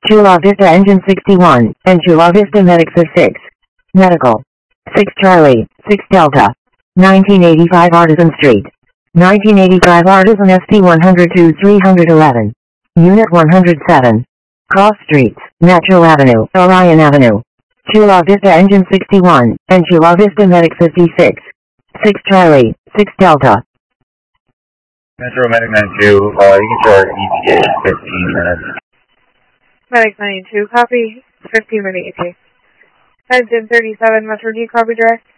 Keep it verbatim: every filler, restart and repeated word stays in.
Chula Vista Engine sixty-one, and Chula Vista Medics six. Medical. six Charlie, six Delta. nineteen eighty-five Artisan Street. nineteen eighty-five Artisan S P one oh two three eleven. Unit one oh seven. Cross Streets, Natural Avenue, Orion Avenue. Chula Vista Engine sixty-one, and Chula Vista Medics fifty-six. six Charlie, six Delta. Metro Medic ninety-two, uh, you can start E T A fifteen minutes. Medic ninety-two, copy, fifteen minute E T A. Engine thirty-seven, Metro D, copy direct.